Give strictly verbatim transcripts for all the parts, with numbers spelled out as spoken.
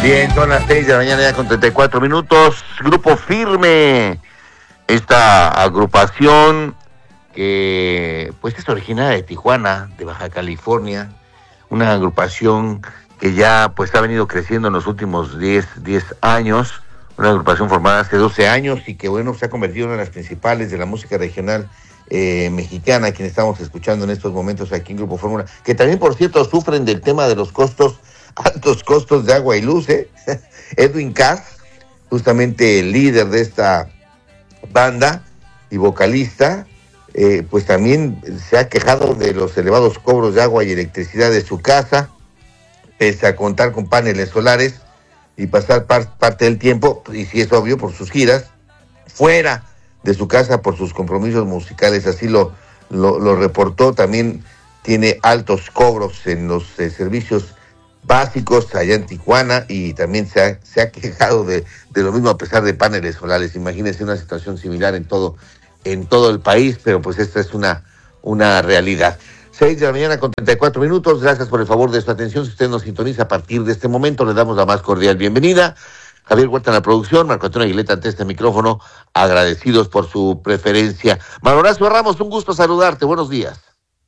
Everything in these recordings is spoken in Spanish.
Bien, son las seis de la mañana ya con treinta y cuatro minutos. Grupo Firme, esta agrupación que pues es originaria de Tijuana, de Baja California, una agrupación que ya pues ha venido creciendo en los últimos diez años, una agrupación formada hace doce años y que bueno, se ha convertido en una de las principales de la música regional eh, mexicana, quien estamos escuchando en estos momentos aquí en Grupo Fórmula, que también por cierto sufren del tema de los costos, altos costos de agua y luz, ¿eh? Edwin Cass, justamente el líder de esta banda y vocalista, eh, pues también se ha quejado de los elevados cobros de agua y electricidad de su casa, pese a contar con paneles solares y pasar par- parte del tiempo, y si es obvio, por sus giras, fuera de su casa por sus compromisos musicales, así lo, lo, lo reportó. También tiene altos cobros en los eh, servicios básicos allá en Tijuana y también se ha, se ha quejado de, de lo mismo a pesar de paneles solares. Imagínense una situación similar en todo, en todo el país, pero pues esta es una, una realidad. seis de la mañana con treinta y cuatro minutos, gracias por el favor de su atención. Si usted nos sintoniza a partir de este momento, le damos la más cordial bienvenida. Javier Huerta en la producción, Marco Antonio Aguileta ante este micrófono, agradecidos por su preferencia. Manuel Horacio Ramos, un gusto saludarte, buenos días.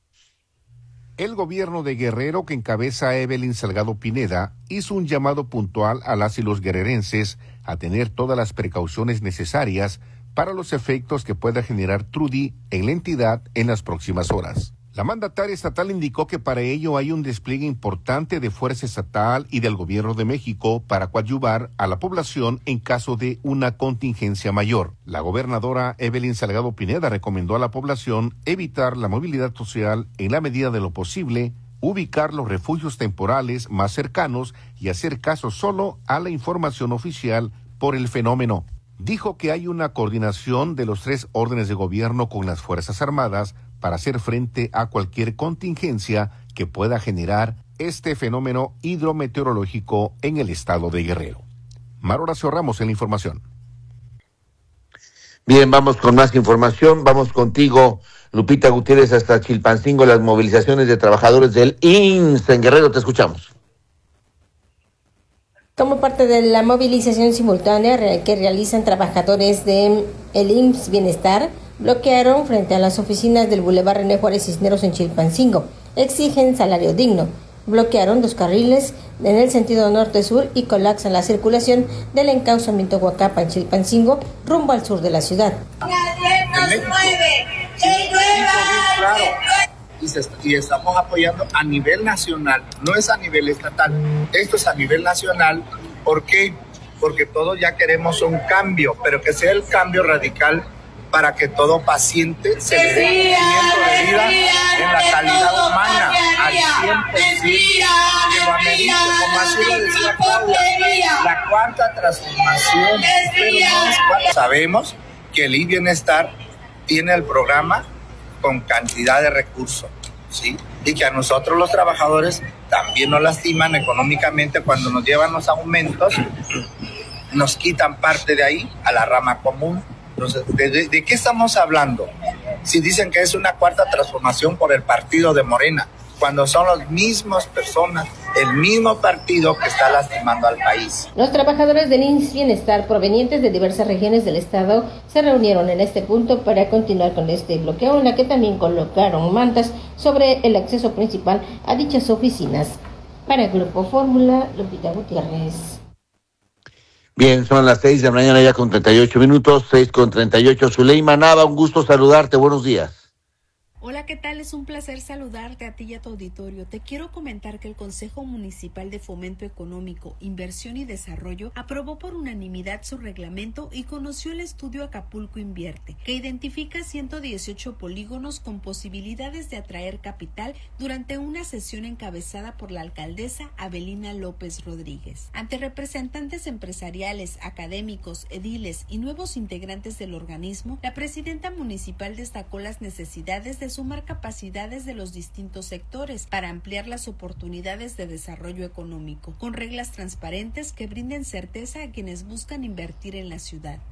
El gobierno de Guerrero, que encabeza Evelyn Salgado Pineda, hizo un llamado puntual a las y los guerrerenses a tener todas las precauciones necesarias para los efectos que pueda generar Trudy en la entidad en las próximas horas. La mandataria estatal indicó que para ello hay un despliegue importante de fuerza estatal y del gobierno de México para coadyuvar a la población en caso de una contingencia mayor. La gobernadora Evelyn Salgado Pineda recomendó a la población evitar la movilidad social en la medida de lo posible, ubicar los refugios temporales más cercanos y hacer caso solo a la información oficial por el fenómeno. Dijo que hay una coordinación de los tres órdenes de gobierno con las Fuerzas Armadas para hacer frente a cualquier contingencia que pueda generar este fenómeno hidrometeorológico en el estado de Guerrero. Mar Horacio Ramos en la información. Bien, vamos con más información. Vamos contigo, Lupita Gutiérrez, hasta Chilpancingo, las movilizaciones de trabajadores del I M S S en Guerrero. Te escuchamos. Como parte de la movilización simultánea que realizan trabajadores de el I M S S Bienestar, bloquearon frente a las oficinas del Boulevard René Juárez Cisneros en Chilpancingo. Exigen salario digno. Bloquearon dos carriles en el sentido norte-sur y colapsan la circulación del encauzamiento Huacapa en Chilpancingo rumbo al sur de la ciudad. Nadie nos mueve, que llueva, y, se, y estamos apoyando a nivel nacional, no es a nivel estatal, esto es a nivel nacional. ¿Por qué? Porque todos ya queremos un cambio, pero que sea el cambio radical para que todo paciente se le dé seguimiento de vida en la calidad humana al cien por ciento que lo amerite, como así lo decía Claudia, la cuarta transformación. Pero no es cuarta. Sabemos que el I Bienestar tiene el programa con cantidad de recursos, ¿sí? Y que a nosotros los trabajadores también nos lastiman económicamente cuando nos llevan los aumentos, nos quitan parte de ahí a la rama común. Entonces, ¿de, de, ¿de qué estamos hablando? Si dicen que es una cuarta transformación por el partido de Morena, cuando son las mismas personas, el mismo partido que está lastimando al país. Los trabajadores del I M S S Bienestar provenientes de diversas regiones del estado se reunieron en este punto para continuar con este bloqueo, en la que también colocaron mantas sobre el acceso principal a dichas oficinas. Para el Grupo Fórmula, Lupita Gutiérrez. Bien, son las seis de la mañana ya con treinta y ocho minutos, seis con treinta y ocho. Zuleima Nava, un gusto saludarte, buenos días. Hola, ¿qué tal? Es un placer saludarte a ti y a tu auditorio. Te quiero comentar que el Consejo Municipal de Fomento Económico, Inversión y Desarrollo aprobó por unanimidad su reglamento y conoció el estudio Acapulco Invierte, que identifica ciento dieciocho polígonos con posibilidades de atraer capital durante una sesión encabezada por la alcaldesa Avelina López Rodríguez. Ante representantes empresariales, académicos, ediles y nuevos integrantes del organismo, la presidenta municipal destacó las necesidades de sumar capacidades de los distintos sectores para ampliar las oportunidades de desarrollo económico, con reglas transparentes que brinden certeza a quienes buscan invertir en la ciudad.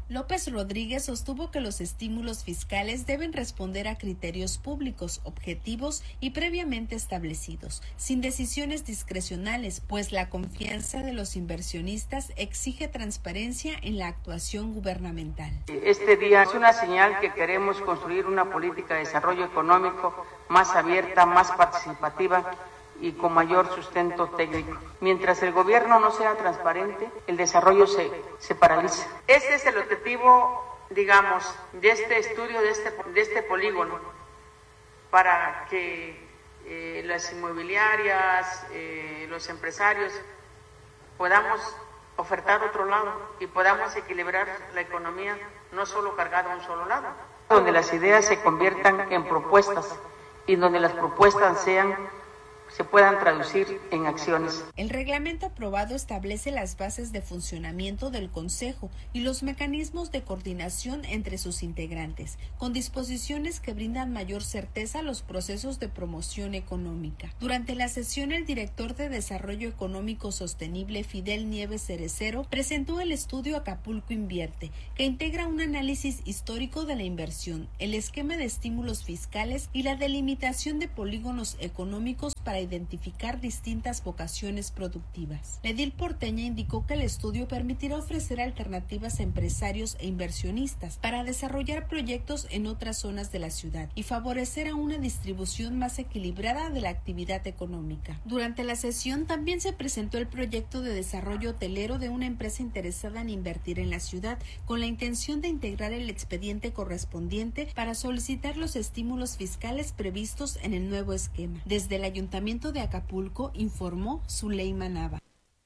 López Rodríguez sostuvo que los estímulos fiscales deben responder a criterios públicos, objetivos y previamente establecidos, sin decisiones discrecionales, pues la confianza de los inversionistas exige transparencia en la actuación gubernamental. Este día es una señal que queremos construir una política de desarrollo económico más abierta, más participativa y con mayor sustento técnico. Mientras el gobierno no sea transparente, el desarrollo se, se paraliza. Este es el objetivo, digamos, de este estudio, de este, de este polígono, para que eh, las inmobiliarias, eh, los empresarios, podamos ofertar otro lado y podamos equilibrar la economía, no solo cargada a un solo lado, donde las ideas se conviertan en propuestas y donde las propuestas sean se puedan traducir en acciones. El reglamento aprobado establece las bases de funcionamiento del Consejo y los mecanismos de coordinación entre sus integrantes, con disposiciones que brindan mayor certeza a los procesos de promoción económica. Durante la sesión, el director de Desarrollo Económico Sostenible, Fidel Nieves Cerecero, presentó el estudio Acapulco Invierte, que integra un análisis histórico de la inversión, el esquema de estímulos fiscales y la delimitación de polígonos económicos para identificar distintas vocaciones productivas. La edil porteña indicó que el estudio permitirá ofrecer alternativas a empresarios e inversionistas para desarrollar proyectos en otras zonas de la ciudad y favorecer a una distribución más equilibrada de la actividad económica. Durante la sesión también se presentó el proyecto de desarrollo hotelero de una empresa interesada en invertir en la ciudad, con la intención de integrar el expediente correspondiente para solicitar los estímulos fiscales previstos en el nuevo esquema. Desde el Ayuntamiento de Acapulco, informó Zuleima Nava.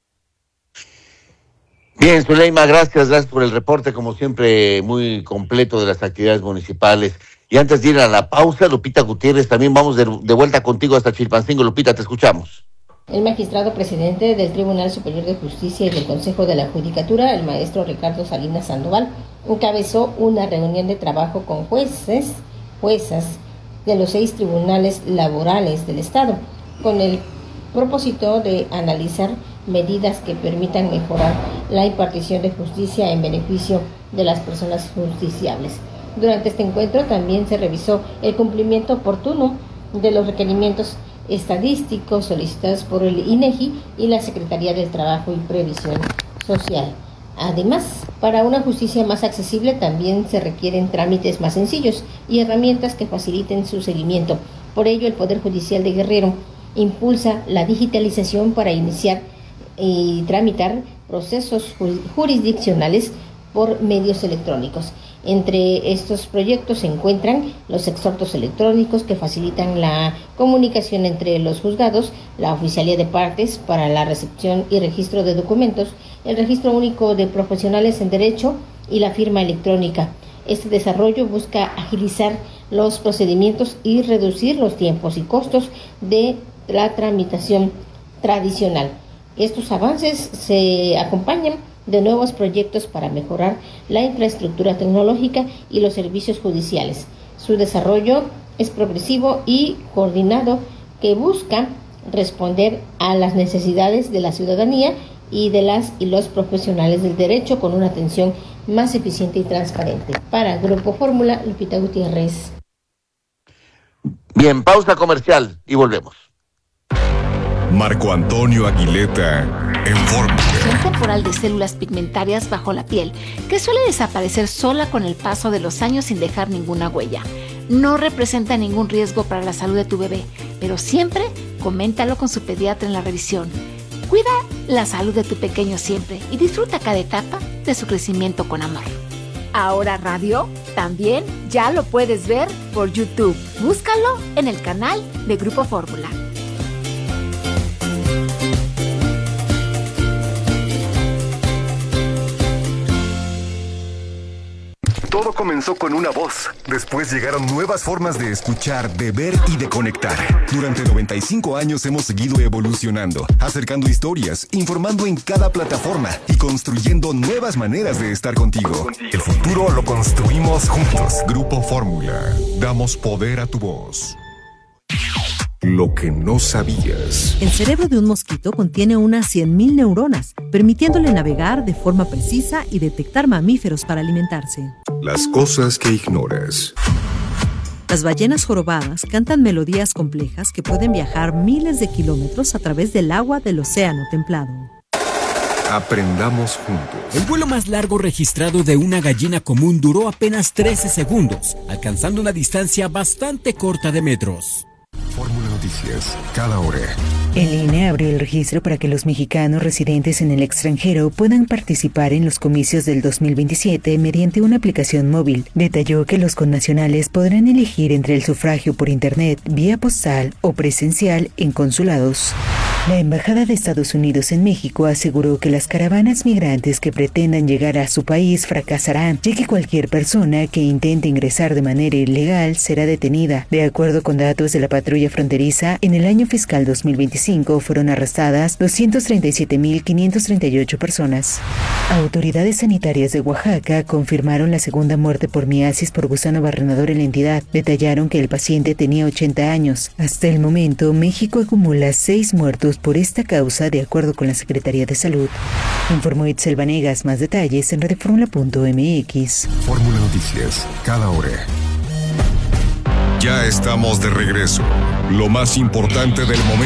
Bien, Zuleima, gracias, gracias por el reporte, como siempre, muy completo de las actividades municipales. Y antes de ir a la pausa, Lupita Gutiérrez, también vamos de, de vuelta contigo hasta Chilpancingo. Lupita, te escuchamos. El magistrado presidente del Tribunal Superior de Justicia y del Consejo de la Judicatura, el maestro Ricardo Salinas Sandoval, encabezó una reunión de trabajo con jueces, juezas de los seis tribunales laborales del Estado, con el propósito de analizar medidas que permitan mejorar la impartición de justicia en beneficio de las personas justiciables. Durante este encuentro también se revisó el cumplimiento oportuno de los requerimientos estadísticos solicitados por el INEGI y la Secretaría del Trabajo y Previsión Social. Además, para una justicia más accesible también se requieren trámites más sencillos y herramientas que faciliten su seguimiento. Por ello, el Poder Judicial de Guerrero impulsa la digitalización para iniciar y tramitar procesos jurisdiccionales por medios electrónicos. Entre estos proyectos se encuentran los exhortos electrónicos que facilitan la comunicación entre los juzgados, la oficialía de partes para la recepción y registro de documentos, el registro único de profesionales en derecho y la firma electrónica. Este desarrollo busca agilizar los procedimientos y reducir los tiempos y costos de la tramitación tradicional. Estos avances se acompañan de nuevos proyectos para mejorar la infraestructura tecnológica y los servicios judiciales. Su desarrollo es progresivo y coordinado, que busca responder a las necesidades de la ciudadanía y de las y los profesionales del derecho con una atención más eficiente y transparente. Para Grupo Fórmula, Lupita Gutiérrez. Bien, pausa comercial y volvemos. Marco Antonio Aguileta en Fórmula. Temporal de células pigmentarias bajo la piel, que suele desaparecer sola con el paso de los años sin dejar ninguna huella. No representa ningún riesgo para la salud de tu bebé, pero siempre coméntalo con su pediatra en la revisión. Cuida la salud de tu pequeño siempre y disfruta cada etapa de su crecimiento con amor. Ahora Radio también ya lo puedes ver por YouTube. Búscalo en el canal de Grupo Fórmula. Todo comenzó con una voz. Después llegaron nuevas formas de escuchar, de ver y de conectar. Durante noventa y cinco años hemos seguido evolucionando, acercando historias, informando en cada plataforma y construyendo nuevas maneras de estar contigo. El futuro lo construimos juntos. Grupo Fórmula. Damos poder a tu voz. Lo que no sabías. El cerebro de un mosquito contiene unas cien mil neuronas, permitiéndole navegar de forma precisa y detectar mamíferos para alimentarse. Las cosas que ignoras. Las ballenas jorobadas cantan melodías complejas que pueden viajar miles de kilómetros a través del agua del océano templado. Aprendamos juntos. El vuelo más largo registrado de una gallina común duró apenas trece segundos, alcanzando una distancia bastante corta de metros. Fórmula Noticias, cada hora. El I N E abrió el registro para que los mexicanos residentes en el extranjero puedan participar en los comicios del dos mil veintisiete mediante una aplicación móvil. Detalló que los connacionales podrán elegir entre el sufragio por internet, vía postal o presencial en consulados. La Embajada de Estados Unidos en México aseguró que las caravanas migrantes que pretendan llegar a su país fracasarán, ya que cualquier persona que intente ingresar de manera ilegal será detenida. De acuerdo con datos de la patrulla fronteriza, en el año fiscal dos mil veinticinco fueron arrestadas doscientas treinta y siete mil quinientas treinta y ocho personas. Autoridades sanitarias de Oaxaca confirmaron la segunda muerte por miasis por gusano barrenador en la entidad. Detallaron que el paciente tenía ochenta años. Hasta el momento, México acumula seis muertos por esta causa, de acuerdo con la Secretaría de Salud. Informó Itzel Vanegas. Más detalles en radioformula punto m x. Fórmula Noticias, cada hora. Ya estamos de regreso. Lo más importante del momento.